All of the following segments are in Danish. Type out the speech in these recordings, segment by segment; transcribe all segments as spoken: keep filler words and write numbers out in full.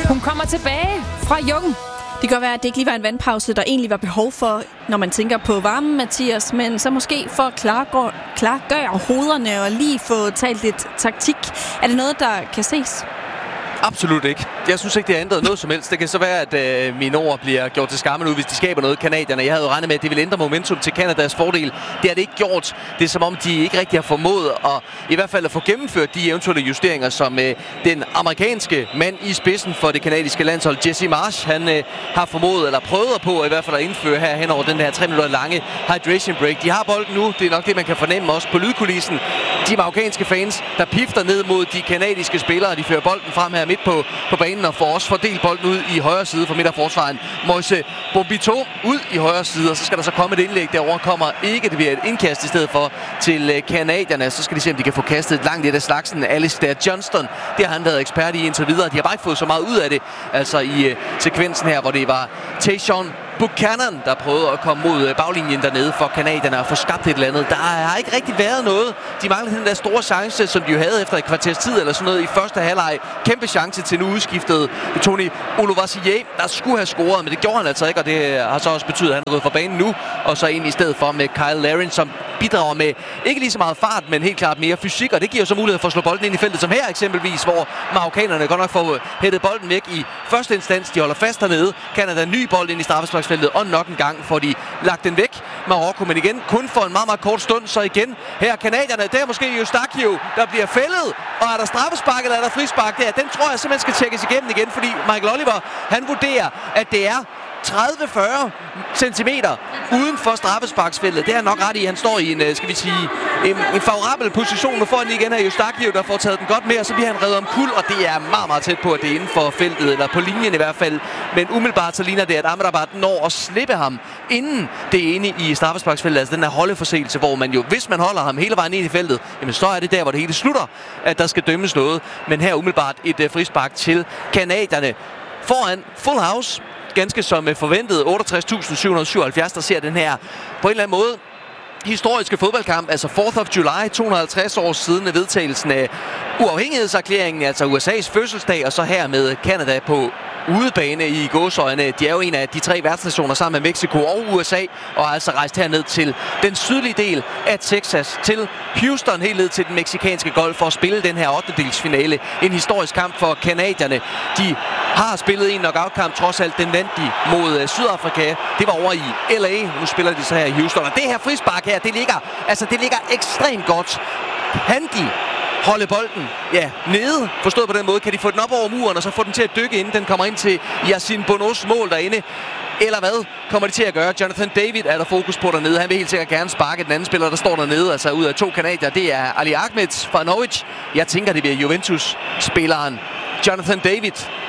Hun kommer tilbage fra Jung. Det kan godt være, at det ikke lige var en vandpause, der egentlig var behov for, når man tænker på varmen, Mathias, men så måske for at klargøre, klargøre hovederne og lige få talt lidt taktik. Er det noget, der kan ses? Absolut ikke. Jeg synes ikke, det har ændret noget som helst. Det kan så være, at øh, mine ord bliver gjort til skamme nu, hvis de skaber noget, kanadierne. Jeg havde jo regnet med, at det ville ændre momentum til Kanadas fordel. Det har det ikke gjort. Det er som om, de ikke rigtig har formået at i hvert fald at få gennemført de eventuelle justeringer, som øh, den amerikanske mand i spidsen for det kanadiske landshold, Jesse Marsh, han øh, har formået, eller prøvet på i hvert fald at indføre her hen over den her tre minutter lange hydration break. De har bolden nu. Det er nok det, man kan fornemme også på lydkulissen. De marokkanske fans, der pifter ned mod de kanadiske spillere, de fører bolden frem her midt på, på banen og får også fordelt bolden ud i højre side for midterforsvaren. Moise Bombito ud i højre side, og så skal der så komme et indlæg derover. Kommer ikke, det bliver et indkast i stedet for til kanadierne. Så skal de se, om de kan få kastet et langt et af slagsen. Alistair Johnston, det har han været ekspert i indtil videre. De har bare ikke fået så meget ud af det, altså i uh, sekvensen her, hvor det var Tayshaun Buchanan, der prøvede at komme mod baglinjen dernede for kanadierne og få skabt et eller andet. Der har ikke rigtig været noget. De manglede den der store chance, som de jo havde efter et kvarters tid eller sådan noget i første halvleg. Kæmpe chance til nu udskiftet Tony Oluvasier, der skulle have scoret, men det gjorde han altså ikke, og det har så også betydet, at han er gået fra banen nu, og så ind i stedet for med Kyle Larin, som bidrager med ikke lige så meget fart, men helt klart mere fysik, og det giver så mulighed for at slå bolden ind i feltet, som her eksempelvis, hvor marokkanerne godt nok får hættet bolden væk i første instans. De holder fast dernede. Canada en ny bold ind i straffesparksfeltet, og nok en gang får de lagt den væk. Marokko, men igen kun for en meget, meget kort stund, så igen her kanadierne. Der er måske Eustáquio, der bliver fældet, og er der straffespark eller er der frispark der? Den tror jeg simpelthen skal tjekkes igennem igen, fordi Michael Oliver, han vurderer, at det er tredive til fyrre centimeter uden for straffesparksfeltet. Det er han nok ret i. Han står i en, skal vi sige, en, en favorabel position. Nu får han igen her Eustáquio, der får taget den godt med, og så bliver han reddet om kul, og det er meget, meget tæt på, at det er inden for feltet, eller på linjen i hvert fald. Men umiddelbart så ligner det, at Amrabat når at slippe ham, inden det er inde i straffesparksfeltet. Altså den her holdeforseelse, hvor man jo, hvis man holder ham hele vejen ind i feltet, jamen så er det der, hvor det hele slutter, at der skal dømmes noget. Men her umiddelbart et uh, frispark til kanadierne. Foran full house, ganske som forventet, otteogtres tusind syv hundrede og syvoghalvfjerds, der ser den her på en eller anden måde historiske fodboldkamp, altså fourth of July, to hundrede og halvtreds år siden vedtagelsen af uafhængighedserklæringen, altså U S A's fødselsdag, og så her med Canada på udebane i gåseøjne. De er jo en af de tre værtsnationer sammen med Mexico og U S A, og har altså rejst herned til den sydlige del af Texas, til Houston, helt ned til den mexikanske golf, for at spille den her ottendedelsfinale. En historisk kamp for kanadierne. De har spillet en knockout-kamp, trods alt den vandt de mod Sydafrika. Det var over i L A. Nu spiller de så her i Houston, og det her frispark her, det ligger, altså det ligger ekstremt godt. Kan de holde bolden, ja, nede, forstået på den måde, kan de få den op over muren, og så få den til at dykke, inden den kommer ind til Yassine Bonos mål derinde? Eller hvad kommer de til at gøre? Jonathan David er der fokus på dernede. Han vil helt sikkert gerne sparke den anden spiller, der står dernede, altså ud af to kanadier. Det er Ali Ahmed fra Norwich. Jeg tænker, det bliver Juventus-spilleren Jonathan David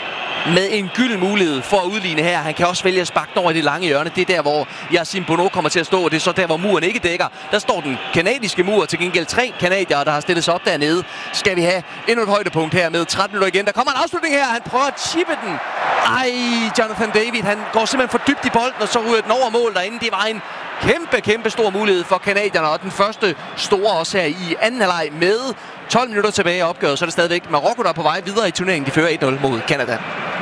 med en gylden mulighed for at udligne her. Han kan også vælge at sparke over i det lange hjørne. Det er der, hvor Yassine Bono kommer til at stå, og det er så der, hvor muren ikke dækker. Der står den kanadiske mur, til gengæld tre kanadier, der har stillet sig op dernede. Skal vi have endnu et højdepunkt her med tretten minutter igen. Der kommer en afslutning her. Han prøver at chippe den. Ej, Jonathan David, han går simpelthen for dybt i bolden, og så ryger den over mål derinde. Det var en kæmpe, kæmpe stor mulighed for kanadierne, og den første store også her i anden halvleg med tolv minutter tilbage af opgøret. Så er det stadigvæk Marokko, der er på vej videre i turneringen. De fører et nul mod Canada.